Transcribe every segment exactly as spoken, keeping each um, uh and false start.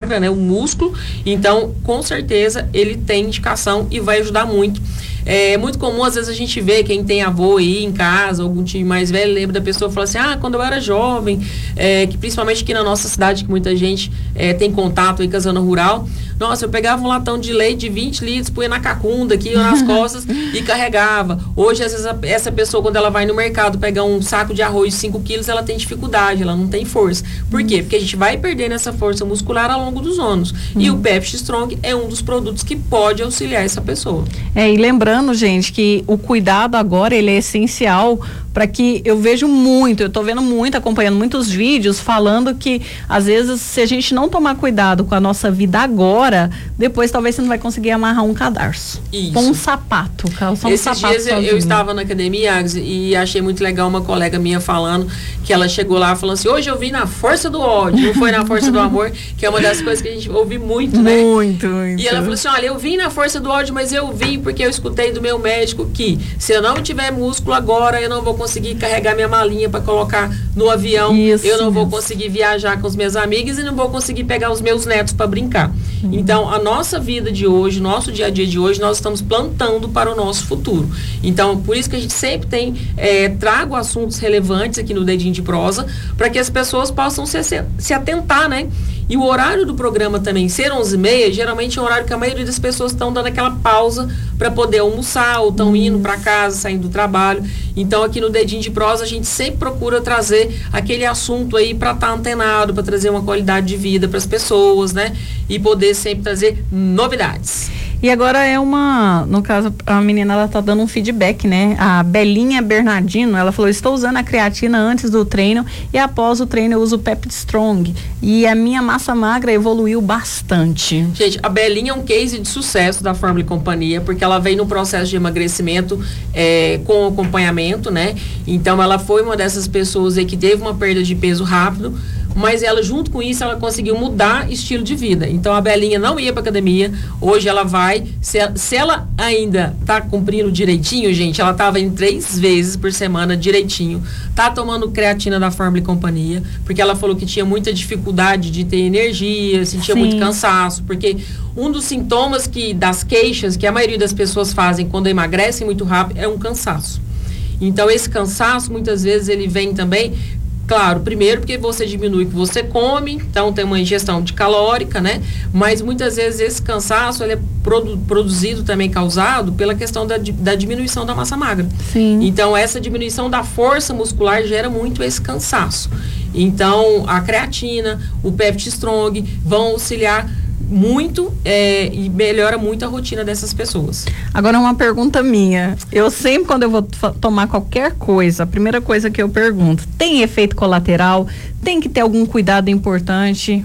magra, né? O músculo. Então, com certeza, ele tem indicação e vai ajudar muito. É muito comum, às vezes, a gente vê quem tem avô aí em casa, algum time mais velho, lembra da pessoa e fala assim, ah, quando eu era jovem, é, que principalmente aqui na nossa cidade, que muita gente é, tem contato aí com a zona rural, nossa, eu pegava um latão de leite de vinte litros, punha na cacunda aqui, ou nas costas e carregava. Hoje, às vezes, a, essa pessoa, quando ela vai no mercado pegar um saco de arroz de cinco quilos, ela tem dificuldade, ela não tem força. Por quê? Porque a gente vai perdendo essa força muscular ao longo dos anos. Hum. E o Pepsi Strong é um dos produtos que pode auxiliar essa pessoa. É, e lembrando, gente, que o cuidado agora, ele é essencial para que eu vejo muito, eu tô vendo muito, acompanhando muitos vídeos falando que às vezes se a gente não tomar cuidado com a nossa vida agora, depois talvez você não vai conseguir amarrar um cadarço. Isso. Com um sapato, calçar um Esses sapato dias eu, eu estava na academia, Agnes, e achei muito legal uma colega minha falando que ela chegou lá falando assim, hoje eu vim na força do ódio, não foi na força do amor, que é uma das coisas que a gente ouve muito, né? Muito, muito. E ela falou assim, olha, eu vim na força do ódio, mas eu vim porque eu escutei do meu médico que se eu não tiver músculo agora, eu não vou conseguir carregar minha malinha para colocar no avião, isso, eu não vou isso. conseguir viajar com os meus amigos e não vou conseguir pegar os meus netos para brincar. Uhum. Então, a nossa vida de hoje, nosso dia a dia de hoje, nós estamos plantando para o nosso futuro. Então, por isso que a gente sempre tem, é, trago assuntos relevantes aqui no Dedinho de Prosa, para que as pessoas possam se, se atentar, né? E o horário do programa também, ser onze e meia, geralmente é um horário que a maioria das pessoas estão dando aquela pausa para poder almoçar, ou estão indo para casa, saindo do trabalho. Então, aqui no Dedinho de Prosa, a gente sempre procura trazer aquele assunto aí para estar tá antenado, para trazer uma qualidade de vida para as pessoas, né? E poder sempre trazer novidades. E agora é uma, no caso, a menina, ela tá dando um feedback, né? A Belinha Bernardino, ela falou, estou usando a creatina antes do treino e após o treino eu uso o Pepsi Strong e a minha massa magra evoluiu bastante. Gente, a Belinha é um case de sucesso da Fórmula e Companhia, porque ela vem no processo de emagrecimento é, com acompanhamento, né? Então, ela foi uma dessas pessoas aí que teve uma perda de peso rápido, mas ela, junto com isso, ela conseguiu mudar estilo de vida. Então, a Belinha não ia pra academia, hoje ela vai, se ela, se ela ainda tá cumprindo direitinho, gente, ela tava indo três vezes por semana direitinho, tá tomando creatina da Fórmula e Companhia, porque ela falou que tinha muita dificuldade de ter energia, sentia Sim. muito cansaço, porque um dos sintomas que, das queixas que a maioria das pessoas fazem quando emagrecem muito rápido é um cansaço. Então, esse cansaço, muitas vezes, ele vem também, claro, primeiro porque você diminui o que você come, então tem uma ingestão de calórica, né? Mas muitas vezes esse cansaço, ele é produ- produzido também, causado pela questão da, da diminuição da massa magra. Sim. Então, essa diminuição da força muscular gera muito esse cansaço. Então, a creatina, o Pepsi Strong vão auxiliar muito é, e melhora muito a rotina dessas pessoas. Agora uma pergunta minha, eu sempre quando eu vou f- tomar qualquer coisa, a primeira coisa que eu pergunto, tem efeito colateral? Tem que ter algum cuidado importante?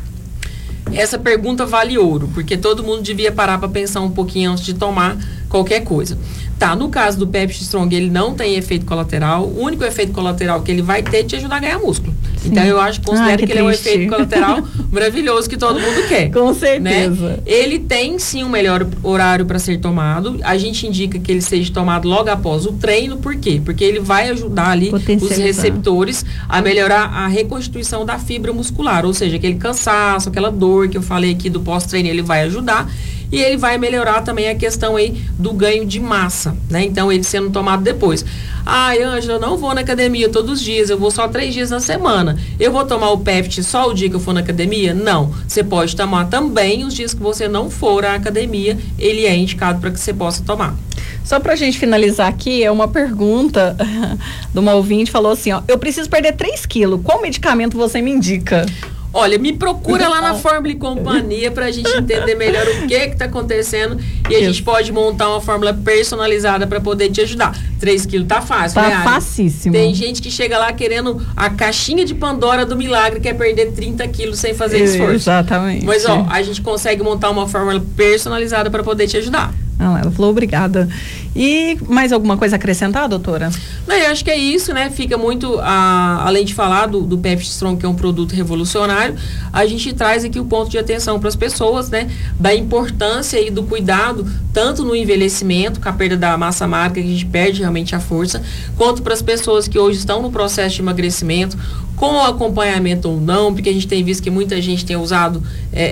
Essa pergunta vale ouro, porque todo mundo devia parar para pensar um pouquinho antes de tomar qualquer coisa. Tá, no caso do Pepsi Strong, ele não tem efeito colateral. O único efeito colateral que ele vai ter é te ajudar a ganhar músculo. Sim. Então, eu acho, considero ah, que, que ele é um efeito colateral maravilhoso que todo mundo quer. Com certeza. Né? Ele tem, sim, um melhor horário para ser tomado. A gente indica que ele seja tomado logo após o treino. Por quê? Porque ele vai ajudar ali os receptores a melhorar a reconstituição da fibra muscular. Ou seja, aquele cansaço, aquela dor que eu falei aqui do pós-treino, ele vai ajudar. E ele vai melhorar também a questão aí do ganho de massa, né? Então, ele sendo tomado depois. Ai, Ângela, eu não vou na academia todos os dias, eu vou só três dias na semana. Eu vou tomar o Pepsi só o dia que eu for na academia? Não. Você pode tomar também os dias que você não for à academia, ele é indicado para que você possa tomar. Só pra gente finalizar aqui, é uma pergunta de uma ouvinte, falou assim, ó, eu preciso perder três quilos, qual medicamento você me indica? Olha, me procura lá na Fórmula e Companhia pra gente entender melhor o que que tá acontecendo e a Isso. gente pode montar uma fórmula personalizada pra poder te ajudar. três quilos tá fácil, tá né, Ari? Facíssimo. Tem gente que chega lá querendo a caixinha de Pandora do milagre, quer perder trinta quilos sem fazer esforço. Exatamente. Mas, ó, a gente consegue montar uma fórmula personalizada pra poder te ajudar. Não, ela falou obrigada. E mais alguma coisa a acrescentar, doutora? Não, eu acho que é isso, né? Fica muito, a, além de falar do, do Pepsi Strong, que é um produto revolucionário, a gente traz aqui o ponto de atenção para as pessoas, né? Da importância e do cuidado, tanto no envelhecimento, com a perda da massa magra, que a gente perde realmente a força, quanto para as pessoas que hoje estão no processo de emagrecimento, com acompanhamento ou não, porque a gente tem visto que muita gente tem usado é,